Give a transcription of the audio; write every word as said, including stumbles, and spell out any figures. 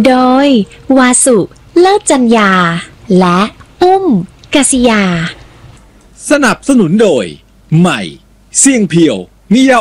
โดยวาสุเลิศจัญญาและอุ้มกษิยาสนับสนุนโดยใหม่เสี่ยงเพียวมียา